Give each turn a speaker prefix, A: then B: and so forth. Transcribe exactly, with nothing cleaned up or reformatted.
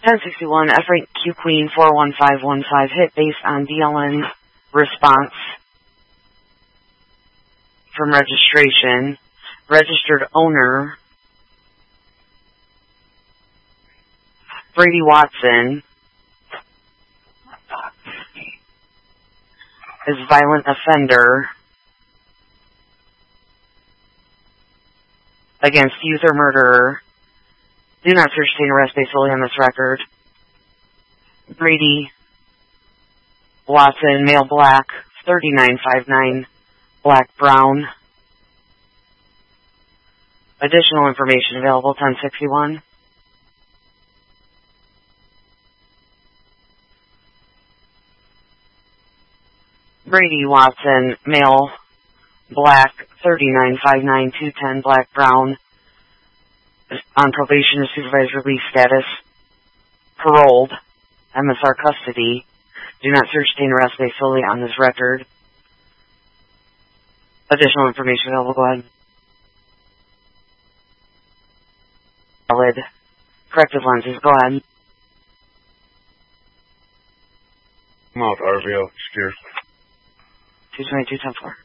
A: ten sixty-one, F rank Q Queen four one five one five, hit based on B L N response from registration. Registered owner, Brady Watson, is violent offender against youth or murderer. Do not search, detain, arrest based solely on this record. Brady Watson, male, black, thirty-nine five nine, black, brown. Additional information available, ten sixty-one. Brady Watson, male, black, thirty-nine five nine, two ten, black, brown, on probation or supervised release status, paroled, M S R custody. Do not search, detain, arrest based solely on this record. Additional information available, go ahead. Valid. Corrective lenses, go ahead.
B: I'm out, R V O, secure.
A: two twenty-two ten four.